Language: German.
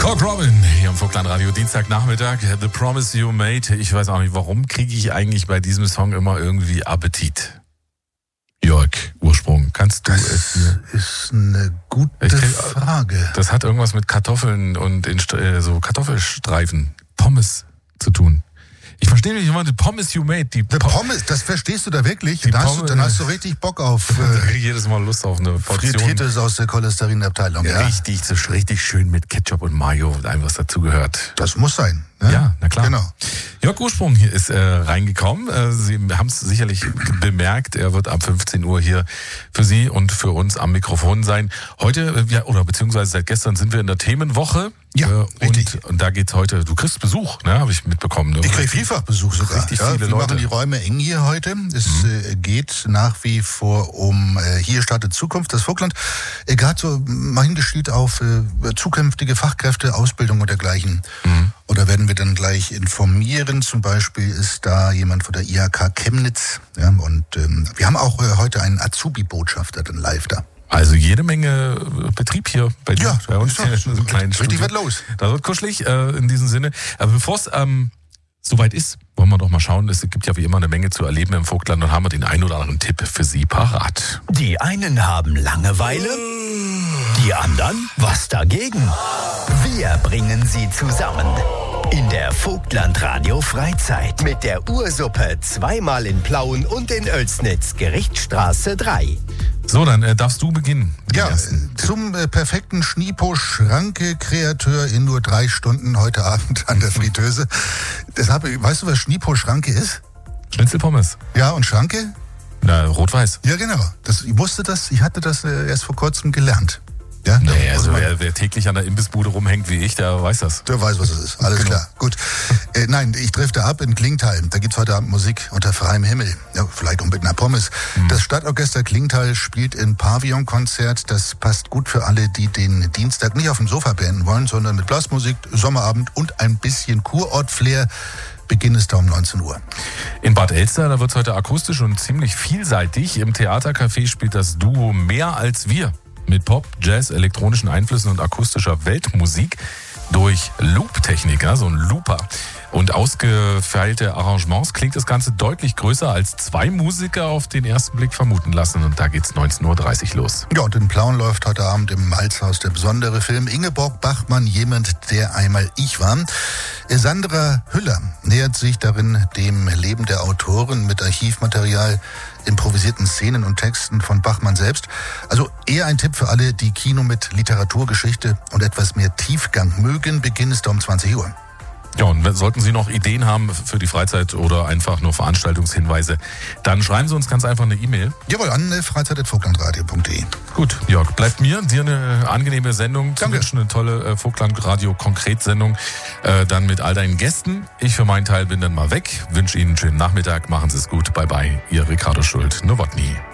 Cold Robin hier am Vogtland-Radio, Dienstagnachmittag. The Promise You Made. Ich weiß auch nicht, warum kriege ich eigentlich bei diesem Song immer irgendwie Appetit? Jörg, Ursprung, kannst du es mir? Das ist eine gute Frage. Das hat irgendwas mit Kartoffeln und so Kartoffelstreifen, Pommes zu tun. Ich verstehe nicht immer, die Pommes you made. Die Pommes, das verstehst du da wirklich? Dann hast du richtig Bock auf... jedes Mal Lust auf eine Portion. Frittiertes aus der Cholesterinabteilung, ja? Richtig schön mit Ketchup und Mayo und allem, was dazugehört. Das muss sein. Ne? Ja, na klar. Genau. Jörg Ursprung hier ist reingekommen. Sie haben es sicherlich bemerkt. Er wird ab 15 Uhr hier für Sie und für uns am Mikrofon sein. Heute, beziehungsweise seit gestern sind wir in der Themenwoche. Ja, richtig. Und da geht's heute, du kriegst Besuch, ne, habe ich mitbekommen. Ne? Ich kriege vielfach Besuch sogar. Richtig viele wir Leute. machen die Räume eng hier heute. Es geht nach wie vor um Hier startet Zukunft, das Vogtland. Gerade so mal hingeschielt auf zukünftige Fachkräfte, Ausbildung und dergleichen. Oder werden wir dann gleich informieren? Zum Beispiel ist da jemand von der IHK Chemnitz. Ja, und wir haben auch heute einen Azubi-Botschafter dann live da. Also jede Menge Betrieb hier bei dir. Ja, bei uns hier in so einem kleinen richtig Studio. wird los. Da wird kuschelig in diesem Sinne. Aber bevor es soweit ist, wollen wir doch mal schauen. Es gibt ja wie immer eine Menge zu erleben im Vogtland und haben wir den einen oder anderen Tipp für Sie parat. Die einen haben Langeweile, die anderen was dagegen. Wir bringen sie zusammen in der Vogtland-Radio Freizeit mit der Ursuppe zweimal in Plauen und in Oelsnitz, Gerichtsstraße 3. So, dann darfst du beginnen. Ja, zum perfekten Schniepo-Schranke-Kreateur in nur 3 Stunden heute Abend an der Fritteuse. Deshalb, weißt du, was Schniepo-Schranke ist? Schnitzelpommes. Ja, und Schranke? Na, rot-weiß. Ja, genau. Ich hatte das erst vor kurzem gelernt. Ja, nee, also wer täglich an der Imbissbude rumhängt wie ich, der weiß das. Der weiß, was es ist. Alles klar. Gut. Nein, ich drifte ab in Klingtal. Da gibt's heute Abend Musik unter freiem Himmel. Ja, vielleicht auch mit einer Pommes. Das Stadtorchester Klingtal spielt ein Pavillonkonzert. Das passt gut für alle, die den Dienstag nicht auf dem Sofa beenden wollen, sondern mit Blasmusik, Sommerabend und ein bisschen Kurort-Flair. Beginn ist da um 19 Uhr. In Bad Elster, da wird's heute akustisch und ziemlich vielseitig. Im Theatercafé spielt das Duo Mehr als wir. Mit Pop, Jazz, elektronischen Einflüssen und akustischer Weltmusik durch Loop-Technik, so ein Looper. Und ausgefeilte Arrangements klingt das Ganze deutlich größer als 2 Musiker auf den ersten Blick vermuten lassen. Und da geht's 19.30 Uhr los. Ja, und in Plauen läuft heute Abend im Malzhaus der besondere Film Ingeborg Bachmann, jemand, der einmal ich war. Sandra Hüller nähert sich darin dem Leben der Autorin mit Archivmaterial, improvisierten Szenen und Texten von Bachmann selbst. Also eher ein Tipp für alle, die Kino mit Literaturgeschichte und etwas mehr Tiefgang mögen. Beginn ist da um 20 Uhr. Ja, und sollten Sie noch Ideen haben für die Freizeit oder einfach nur Veranstaltungshinweise, dann schreiben Sie uns ganz einfach eine E-Mail. Jawohl, an freizeit@vogtlandradio.de. Gut, Jörg, bleibt mir dir eine angenehme Sendung. Danke. Eine tolle Vogtlandradio-Konkret-Sendung. Dann mit all deinen Gästen. Ich für meinen Teil bin dann mal weg. Wünsche Ihnen einen schönen Nachmittag. Machen Sie es gut. Bye bye. Ihr Ricardo Schuld. Nowotny.